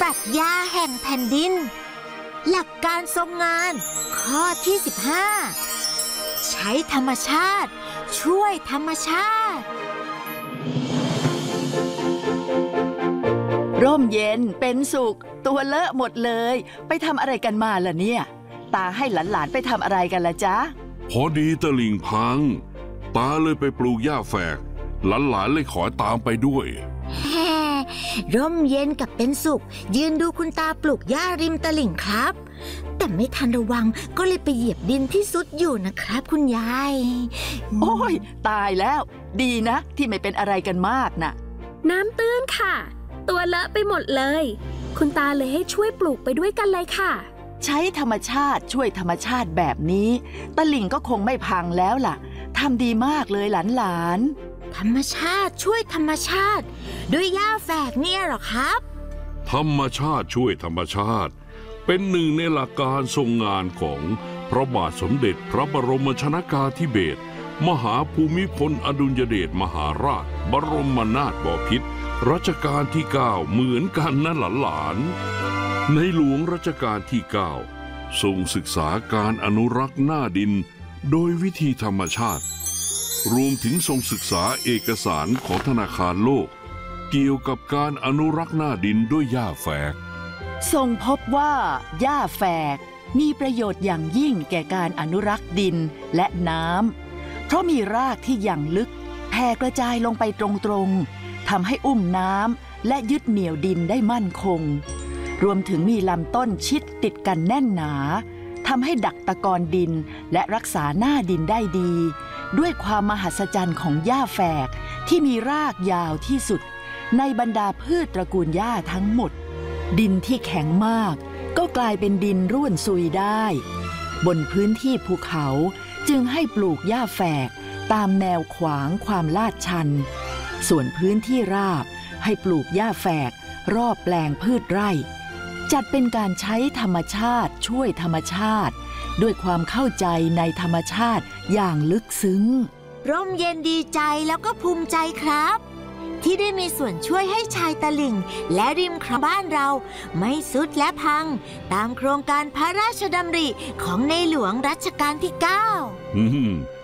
ปรัชญาแห่งแผ่นดินหลักการทรงงานข้อที่15ใช้ธรรมชาติช่วยธรรมชาติร่มเย็นเป็นสุขตัวเลอะหมดเลยไปทำอะไรกันมาล่ะเนี่ยตาให้หลานๆไปทำอะไรกันล่ะจ๊ะพอดีตลิ่งพังตาเลยไปปลูกหญ้าแฝกหลานๆเลยขอตามไปด้วยร่มเย็นกับเป็นสุขยืนดูคุณตาปลูกหญ้าริมตลิ่งครับแต่ไม่ทันระวังก็เลยไปเหยียบดินที่ซุดอยู่นะครับคุณยายโอ้ยตายแล้วดีนะที่ไม่เป็นอะไรกันมากน่ะน้ำตื้นค่ะตัวเลอะไปหมดเลยคุณตาเลยให้ช่วยปลูกไปด้วยกันเลยค่ะใช้ธรรมชาติช่วยธรรมชาติแบบนี้ตลิ่งก็คงไม่พังแล้วล่ะทำดีมากเลยหลานธรรมชาติช่วยธรรมชาติด้วยหญ้าแฝกเนี่ยหรอครับธรรมชาติช่วยธรรมชาติเป็นหนึ่งในหลักการทรงงานของพระบาทสมเด็จพระบรมชนกาธิเบศรมหาภูมิพลอดุลยเดชมหาราชบรมนาถบพิตรรัชกาลที่9เหมือนกันนะหลานในหลวงรัชกาลที่9ทรงศึกษาการอนุรักษ์หน้าดินโดยวิธีธรรมชาติรวมถึงทรงศึกษาเอกสารของธนาคารโลกเกี่ยวกับการอนุรักษ์หน้าดินด้วยหญ้าแฝกทรงพบว่าหญ้าแฝกมีประโยชน์อย่างยิ่งแก่การอนุรักษ์ดินและน้ำเพราะมีรากที่อย่างลึกแผ่กระจายลงไปตรงๆทำให้อุ้มน้ำและยึดเหนี่ยวดินได้มั่นคงรวมถึงมีลำต้นชิดติดกันแน่นหนาทำให้ดักตะกอนดินและรักษาหน้าดินได้ดีด้วยความมหัศจรรย์ของหญ้าแฝกที่มีรากยาวที่สุดในบรรดาพืชตระกูลหญ้าทั้งหมดดินที่แข็งมากก็กลายเป็นดินร่วนซุยได้บนพื้นที่ภูเขาจึงให้ปลูกหญ้าแฝกตามแนวขวางความลาดชันส่วนพื้นที่ราบให้ปลูกหญ้าแฝกรอบแปลงพืชไร่จัดเป็นการใช้ธรรมชาติช่วยธรรมชาติด้วยความเข้าใจในธรรมชาติอย่างลึกซึ้งร่มเย็นดีใจแล้วก็ภูมิใจครับที่ได้มีส่วนช่วยให้ชายตลิ่งและริมคลองบ้านเราไม่ทรุดและพังตามโครงการพระราชดำริของในหลวงรัชกาลที่9